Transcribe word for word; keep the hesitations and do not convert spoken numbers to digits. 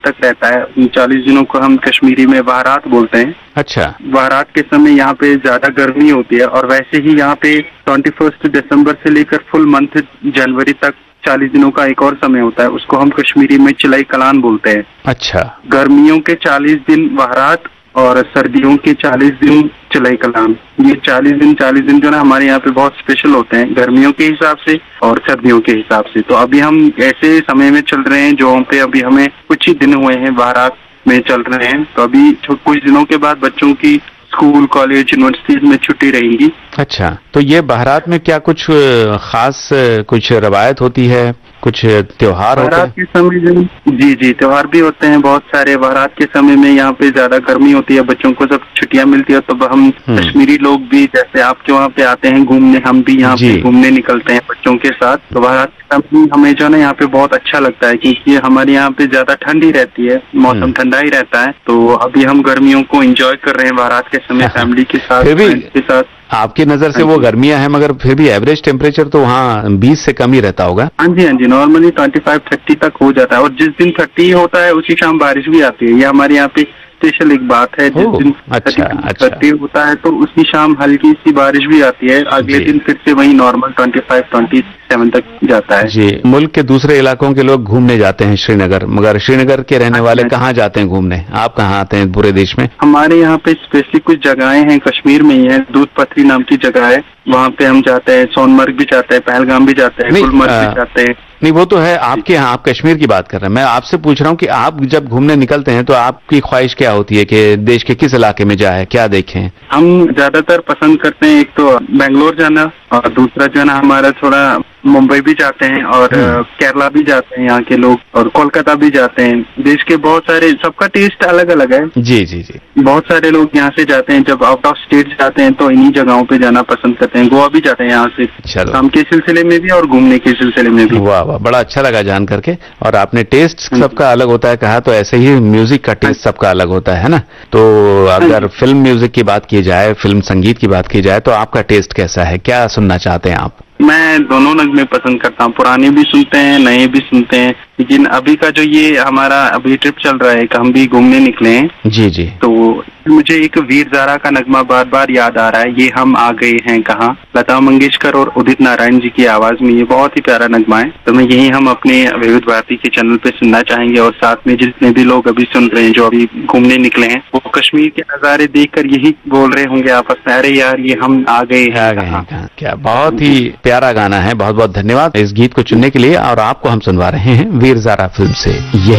तक रहता है। इन चालीस दिनों को हम कश्मीरी में बारात बोलते हैं। अच्छा। बारात के समय यहाँ पे ज्यादा गर्मी होती है और वैसे ही यहाँ पे ट्वेंटी फर्स्ट दिसंबर से लेकर फुल मंथ जनवरी तक चालीस दिनों का एक और समय होता है, उसको हम कश्मीरी में चिलाई कलान बोलते हैं। अच्छा। गर्मियों के चालीस दिन बारात और सर्दियों के चालीस दिन चिलाई कलाम। ये चालीस दिन चालीस दिन जो ना हमारे यहाँ पे बहुत स्पेशल होते हैं गर्मियों के हिसाब से और सर्दियों के हिसाब से। तो अभी हम ऐसे समय में चल रहे हैं जो पे अभी हमें कुछ ही दिन हुए हैं बारात में चल रहे हैं। तो अभी कुछ दिनों के बाद बच्चों की स्कूल कॉलेज यूनिवर्सिटीज में छुट्टी रहेंगी। अच्छा, तो ये बारात में क्या कुछ खास कुछ रवायत होती है, कुछ त्योहार होते हैं? बारात के समय जी जी त्योहार भी होते हैं बहुत सारे। बारात के समय में यहाँ पे ज्यादा गर्मी होती है, बच्चों को सब छुट्टियां मिलती है, तो हम कश्मीरी लोग भी जैसे आपके वहाँ पे आते हैं घूमने, हम भी यहाँ पे घूमने निकलते हैं बच्चों के साथ। तो बारात के समय हमें जो है ना यहाँ पे बहुत अच्छा लगता है क्योंकि हमारे यहाँ पे ज्यादा ठंड ही रहती है, मौसम ठंडा ही रहता है। तो अभी हम गर्मियों को एंजॉय कर रहे हैं बारात के समय फैमिली के साथ, फ्रेंड्स के साथ। आपकी नजर से वो गर्मियां हैं मगर फिर भी एवरेज टेम्परेचर तो वहाँ बीस से कम ही रहता होगा। हाँ जी हाँ जी, नॉर्मली ट्वेंटी फाइव थर्टी तक हो जाता है और जिस दिन थर्टी होता है उसी शाम बारिश भी आती है। ये हमारे यहाँ पे स्पेशल एक बात है। जिस दिन अच्छा, अच्छा। थर्टी होता है तो उसी शाम हल्की सी बारिश भी आती है, अगले दिन फिर से वही normal twenty five twenty seven तक जाता है। जी, मुल्क के दूसरे इलाकों के लोग घूमने जाते हैं श्रीनगर, मगर श्रीनगर के रहने वाले कहाँ जाते हैं घूमने? आप कहाँ आते हैं पूरे देश में? हमारे यहाँ पे स्पेसिफिक कुछ जगहें हैं, कश्मीर में ही है, दूध पथरी नाम की जगह है, वहाँ पे हम जाते हैं। सोनमर्ग भी जाते हैं, पहलगाम भी जाते हैं, गुलमर्ग भी जाते हैं। नहीं, वो तो है आपके यहाँ, आप कश्मीर की बात कर रहे हैं। मैं आपसे पूछ रहा हूँ कि आप जब घूमने निकलते हैं तो आपकी ख्वाहिश क्या होती है कि देश के किस इलाके में जाए, क्या देखें? हम ज्यादातर पसंद करते हैं एक तो बेंगलोर जाना और दूसरा जो है ना हमारा थोड़ा मुंबई भी जाते हैं और केरला भी जाते हैं यहाँ के लोग, और कोलकाता भी जाते हैं। देश के बहुत सारे, सबका टेस्ट अलग अलग है। जी जी जी। बहुत सारे लोग यहाँ से जाते हैं, जब आउट ऑफ स्टेट जाते हैं तो इन्हीं जगहों पे जाना पसंद करते हैं। गोवा भी जाते हैं यहाँ से काम के सिलसिले में भी और घूमने के सिलसिले में भी। वाह वाह, बड़ा अच्छा लगा जान करके। और आपने टेस्ट सबका अलग होता है कहा, तो ऐसे ही म्यूजिक का टेस्ट सबका अलग होता है ना। तो अगर फिल्म म्यूजिक की बात की जाए, फिल्म संगीत की बात की जाए, तो आपका टेस्ट कैसा है, क्या सुनना चाहते हैं आप? मैं दोनों नगमे पसंद करता हूँ, पुराने भी सुनते हैं, नए भी सुनते हैं। लेकिन अभी का जो ये हमारा अभी ट्रिप चल रहा है, हम भी घूमने निकले हैं। जी जी। तो मुझे एक वीर ज़ारा का नगमा बार बार याद आ रहा है, ये हम आ गए हैं कहाँ, लता मंगेशकर और उदित नारायण जी की आवाज में। ये बहुत ही प्यारा नगमा है। तो मैं यही हम अपने विविध भारती के चैनल पे सुनना चाहेंगे। और साथ में जितने भी लोग अभी सुन रहे हैं जो अभी घूमने निकले हैं, वो कश्मीर के नजारे देखकर यही बोल रहे होंगे आपस में, अरे यार ये हम आ गए हैं। क्या बहुत ही प्यारा गाना है। बहुत बहुत धन्यवाद इस गीत को चुनने के लिए। और आपको हम सुनवा रहे हैं वीर ज़ारा फिल्म से यही